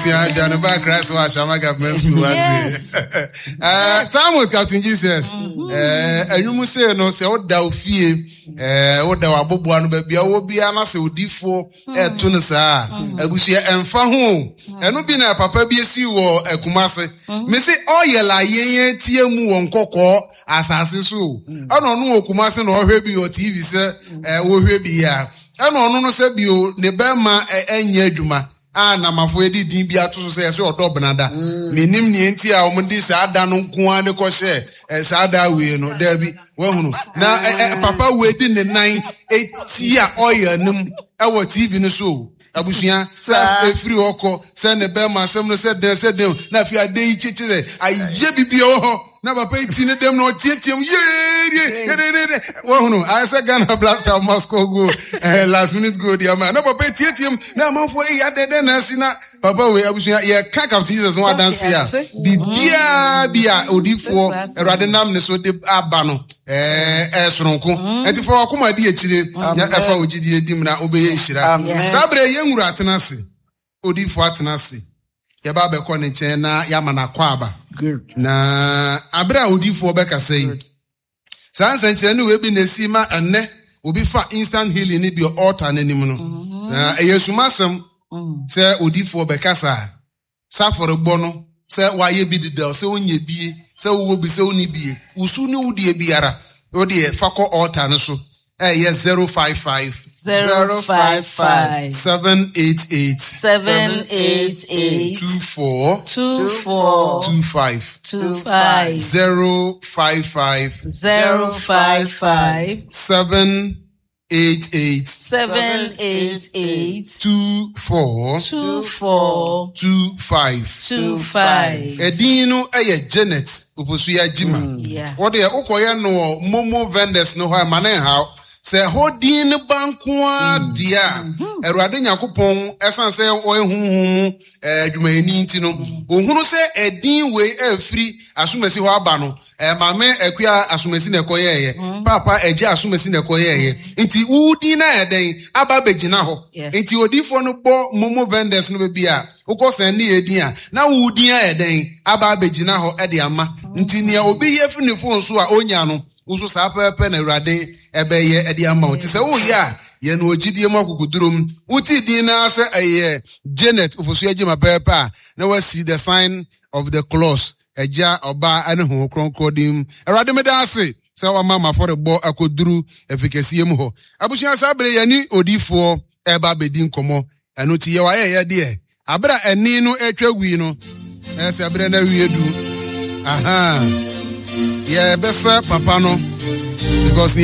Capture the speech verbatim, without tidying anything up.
Abusia John back Christ was Shamaga School. Uh Samuel Captain Jesus. Eh Enyumu say no say oda ofie eh oda wabobo anu ba bia wo bia na se odifo e to no saa Abusia emfa ho enu bi na papa bi esi wo Akumase me say oyela yen tie mu won kokko asase so ana onu Akumase na ohwe bi o T V se eh wo hwe bi ya ana onu no se bi o ne ba ma enya adwuma a na mafo edi din bi atoso se se odo benada menim ne enti a omdi se ada no nko ane ko hye se ada we no da bi wahunu na papa we di ne nan eti a oya nim e wo T V no so Abusia sa efiri hoko se ne be ma sem no se den se den na fi ade yi chichi se aye bibia ho na papa eti ne dem no tietiem ye ye wahunu I say Ghana Blaster Moscow go last minute go dia man na papa tietiem na manfo e ya de na si na papa we Abusia ye ka Captain Jesus one dance ya bibia bia odifo erade nam ne so de aba no eh eh soronko enti fo akoma di akire ya efa ogidi edim na obeye hira sabre ye nwuru atenase odifo atenase ye ba be ko ne chen na ya mana kwa aba na abra odifo be kasei sanse nchire ne we bi na si ma enne obi fa instant healing ni bi altar nanim no na eyesumasem se odifo be kasa saforo gbo no se wa ye bi didel se onye bie se wo bi se oni bie usu ni wudie biara odie fako altar no so eh yes zero five five zero five five seven eight eight seven eight eight two four two four two five two five zero five five zero five five seven eight eight seven eight eight two four two four two five two five. Edino eye Janet ufosu ya jima. What they ukoya no momo vendors no ha manen how se hodin bankwa dia Erade Nyakopon esan se ohunhun adwuma eni nti no ohunu se edin we afri asumasi ho aba no e mame akua asumasi na ekoyeye papa eje asumasi na ekoyeye nti udi na eden aba begina ho nti odifo no bo momo vendors no be bia ukosan ni edin a na udi a eden aba begina ho e de ama nti ne obi yefi ne fon so a onya no uso sa pepe na Erade ebe ye edi ama o ti se wo ya ye no ogidie mu akukudurum uti din na se eye Janet ufosu agima pepa na we see the sign of the cross eja oba ane ho kronkodim Erade me da ase se wa mama for bo akoduru efikesie mu ho abusia sabre ye ni odifo eba bedin komo eno ti ye wa ye ye de abra eni no etwa wi no e se abra na wi edu aha ye besa papa no because